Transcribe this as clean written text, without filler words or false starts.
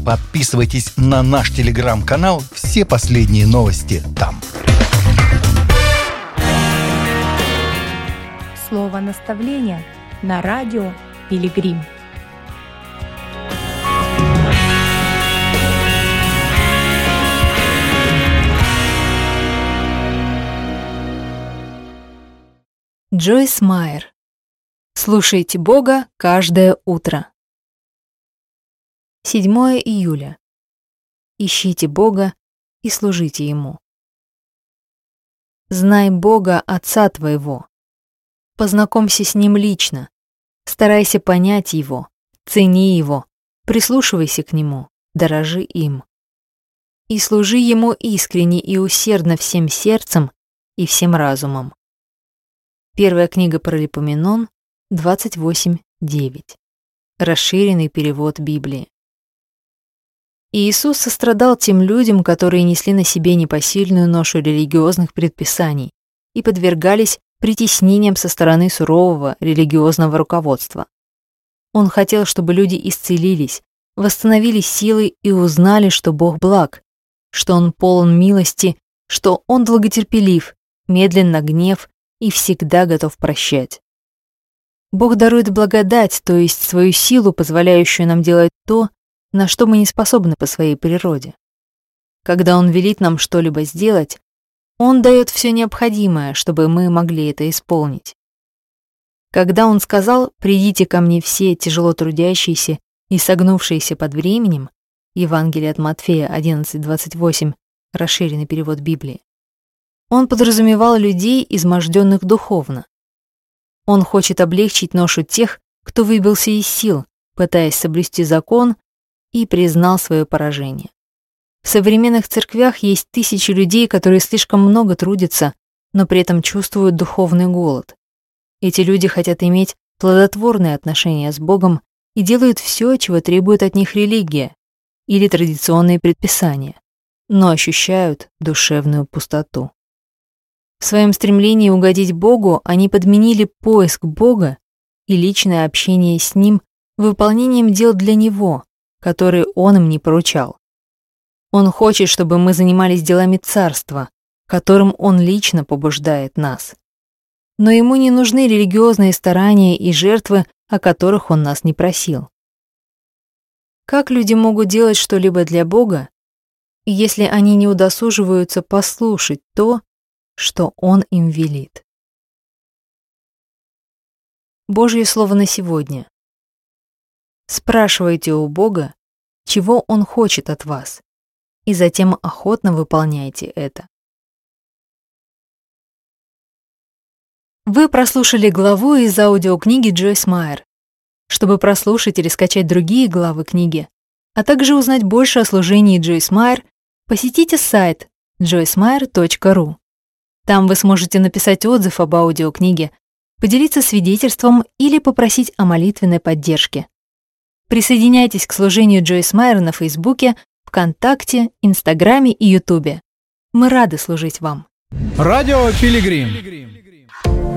Подписывайтесь на наш телеграм-канал, все последние новости там. Слово наставления на радио Пилигрим. Джойс Майер. Слушайте Бога каждое утро. 7 июля. Ищите Бога и служите Ему. Знай Бога, Отца твоего. Познакомься с Ним лично. Старайся понять Его, цени Его, прислушивайся к Нему, дорожи им. И служи Ему искренне и усердно всем сердцем и всем разумом. Первая книга Паралипоменон, 28:9. Расширенный перевод Библии. Иисус сострадал тем людям, которые несли на себе непосильную ношу религиозных предписаний и подвергались притеснениям со стороны сурового религиозного руководства. Он хотел, чтобы люди исцелились, восстановили силы и узнали, что Бог благ, что Он полон милости, что Он долготерпелив, медлен на гнев и всегда готов прощать. Бог дарует благодать, то есть свою силу, позволяющую нам делать то, на что мы не способны по своей природе. Когда Он велит нам что-либо сделать, Он дает все необходимое, чтобы мы могли это исполнить. Когда Он сказал: «Придите ко мне все тяжело трудящиеся и согнувшиеся под временем», Евангелие от Матфея 11:28, расширенный перевод Библии, Он подразумевал людей, изможденных духовно. Он хочет облегчить ношу тех, кто выбился из сил, пытаясь соблюсти закон, и признал свое поражение. В современных церквях есть тысячи людей, которые слишком много трудятся, но при этом чувствуют духовный голод. Эти люди хотят иметь плодотворные отношения с Богом и делают все, чего требует от них религия или традиционные предписания, но ощущают душевную пустоту. В своем стремлении угодить Богу они подменили поиск Бога и личное общение с Ним выполнением дел для Него, которые Он им не поручал. Он хочет, чтобы мы занимались делами Царства, которым Он лично побуждает нас. Но Ему не нужны религиозные старания и жертвы, о которых Он нас не просил. Как люди могут делать что-либо для Бога, если они не удосуживаются послушать то, что Он им велит? Божье слово на сегодня. Спрашивайте у Бога, чего Он хочет от вас, и затем охотно выполняйте это. Вы прослушали главу из аудиокниги Джойс Майер. Чтобы прослушать или скачать другие главы книги, а также узнать больше о служении Джойс Майер, посетите сайт joycemeyer.ru. Там вы сможете написать отзыв об аудиокниге, поделиться свидетельством или попросить о молитвенной поддержке. Присоединяйтесь к служению Джойс Майер на Фейсбуке, ВКонтакте, Инстаграме и Ютубе. Мы рады служить вам. Радио Пилигрим.